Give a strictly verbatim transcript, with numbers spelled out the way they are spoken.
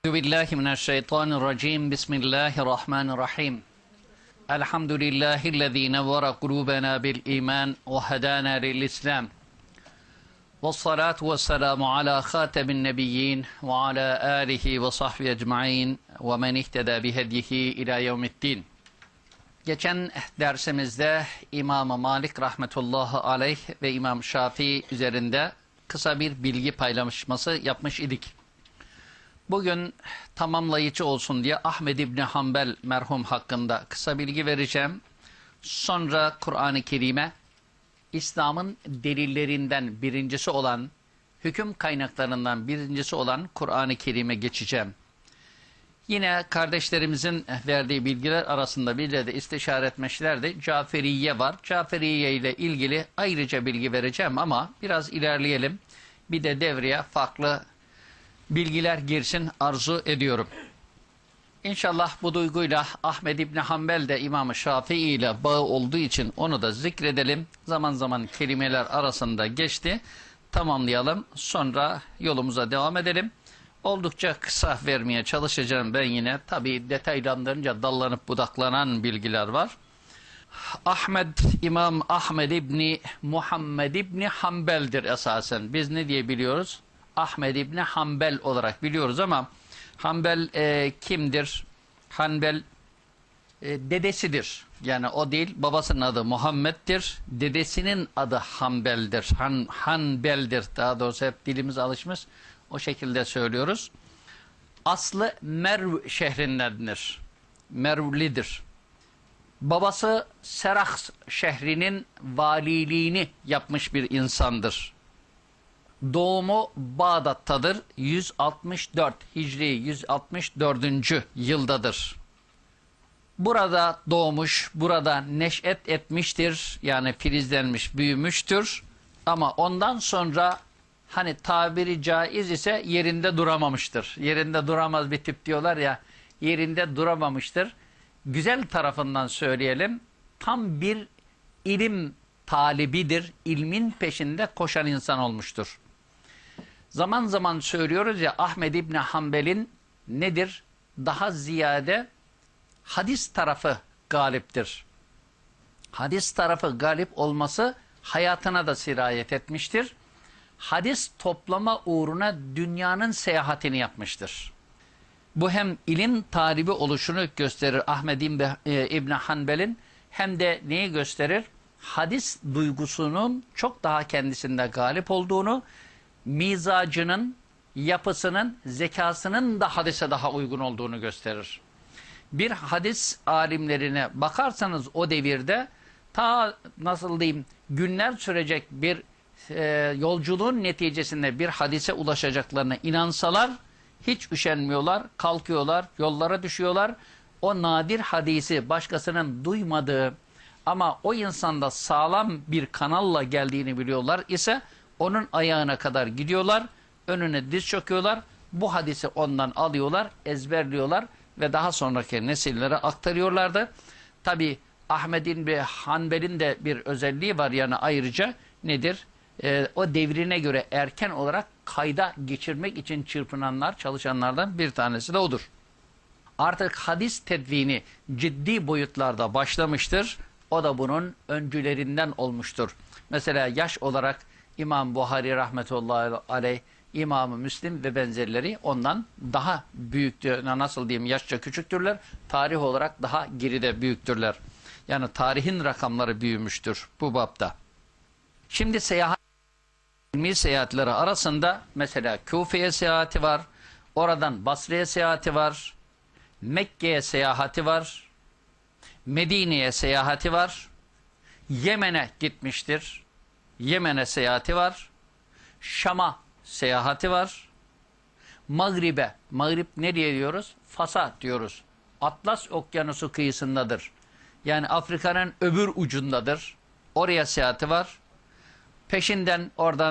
Euzubillahimineşşeytanirracim. Bismillahirrahmanirrahim. Elhamdülillahi'llezî nevvere kulûbenâ bil îmân ve hedâna lil-İslam. Vessalâtu vesselamu alâ khâtemin nebiyyîn ve alâ âlihi ve sahbihi ecmaîn ve men ihtedâ bihedyihi ilâ yevmiddin. Geçen dersimizde İmam-ı Malik rahmetullahi aleyh ve İmam Şafii üzerinde kısa bir bilgi paylaşması yapmış idik. Bugün tamamlayıcı olsun diye Ahmed İbni Hanbel merhum hakkında kısa bilgi vereceğim. Sonra Kur'an-ı Kerim'e, İslam'ın delillerinden birincisi olan, hüküm kaynaklarından birincisi olan Kur'an-ı Kerim'e geçeceğim. Yine kardeşlerimizin verdiği bilgiler arasında bir de istişare etmişlerdi. Caferiye var. Caferiye ile ilgili ayrıca bilgi vereceğim ama biraz ilerleyelim. Bir de devreye farklı bilgiler girsin arzu ediyorum. İnşallah bu duyguyla Ahmed İbni Hanbel de İmam-ı Şafii ile bağı olduğu için onu da zikredelim. Zaman zaman kelimeler arasında geçti. Tamamlayalım. Sonra yolumuza devam edelim. Oldukça kısa vermeye çalışacağım ben yine. Tabii detaylandırınca dallanıp budaklanan bilgiler var. Ahmed, İmam Ahmed İbni Muhammed İbni Hanbel'dir esasen. Biz ne diye biliyoruz? Ahmed İbni Hanbel olarak biliyoruz ama Hanbel e, kimdir? Hanbel e, dedesidir. Yani o değil, babasının adı Muhammed'dir. Dedesinin adı Hanbel'dir. Han, Hanbel'dir. Daha doğrusu hep dilimiz alışmış. O şekilde söylüyoruz. Aslı Merv şehrindendir. Mervlidir. Babası Serah şehrinin valiliğini yapmış bir insandır. Doğumu Bağdat'tadır. yüz altmış dört Hicri yüz altmış dördüncü yıldadır. Burada doğmuş, burada neş'et etmiştir. Yani filizlenmiş, büyümüştür. Ama ondan sonra hani tabiri caiz ise yerinde duramamıştır. Yerinde duramaz bir tip diyorlar ya, yerinde duramamıştır. Güzel tarafından söyleyelim, tam bir ilim talibidir. İlmin peşinde koşan insan olmuştur. Zaman zaman söylüyoruz ya, Ahmed İbni Hanbel'in nedir? Daha ziyade hadis tarafı galiptir. Hadis tarafı galip olması hayatına da sirayet etmiştir. Hadis toplama uğruna dünyanın seyahatini yapmıştır. Bu hem ilim talibi oluşunu gösterir Ahmed İbni Hanbel'in, hem de neyi gösterir? Hadis duygusunun çok daha kendisinde galip olduğunu, mizacının, yapısının, zekasının da hadise daha uygun olduğunu gösterir. Bir hadis alimlerine bakarsanız o devirde ta nasıl diyeyim günler sürecek bir e, yolculuğun neticesinde bir hadise ulaşacaklarına inansalar hiç üşenmiyorlar, kalkıyorlar, yollara düşüyorlar. O nadir hadisi başkasının duymadığı ama o insanda sağlam bir kanalla geldiğini biliyorlar ise onun ayağına kadar gidiyorlar, önüne diz çöküyorlar, bu hadisi ondan alıyorlar, ezberliyorlar ve daha sonraki nesillere aktarıyorlardı. Tabi Ahmed İbni Hanbel'in de bir özelliği var, yani ayrıca nedir? Ee, o devrine göre erken olarak kayda geçirmek için çırpınanlar, çalışanlardan bir tanesi de odur. Artık hadis tedvini ciddi boyutlarda başlamıştır. O da bunun öncülerinden olmuştur. Mesela yaş olarak İmam Buhari rahmetullahi aleyh, İmam-ı Müslim ve benzerleri ondan daha büyüktür. Nasıl diyeyim, yaşça küçüktürler. Tarih olarak daha geride büyüktürler. Yani tarihin rakamları büyümüştür bu bapta. Şimdi seyahat, ilmi seyahatleri arasında mesela Küfe'ye seyahati var. Oradan Basra'ya seyahati var. Mekke'ye seyahati var. Medine'ye seyahati var. Yemen'e gitmiştir. Yemen'e seyahati var. Şam'a seyahati var. Mağrib'e, Mağrib ne diye diyoruz? Fas'a diyoruz. Atlas Okyanusu kıyısındadır. Yani Afrika'nın öbür ucundadır. Oraya seyahati var. Peşinden oradan